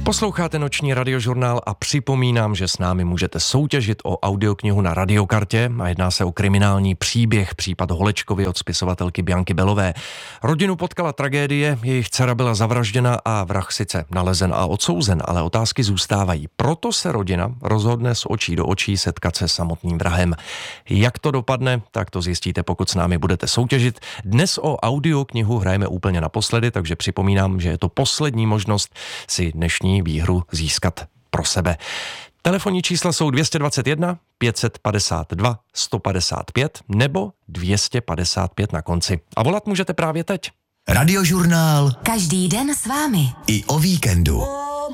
Posloucháte noční radiožurnál a připomínám, že s námi můžete soutěžit o audioknihu na radiokartě a jedná se o kriminální příběh, případ Holečkovy od spisovatelky Bianky Belové. Rodinu potkala tragédie, jejich dcera byla zavražděna a vrah sice nalezen a odsouzen, ale otázky zůstávají. Proto se rodina rozhodne z očí do očí setkat se samotným vrahem. Jak to dopadne, tak to zjistíte, pokud s námi budete soutěžit. Dnes o audioknihu hrajeme úplně naposledy, takže připomínám, že je to poslední možnost si dnešní výhru získat pro sebe. Telefonní čísla jsou 221 552 155 nebo 255 na konci. A volat můžete právě teď. Radiožurnál. Každý den s vámi. I o víkendu.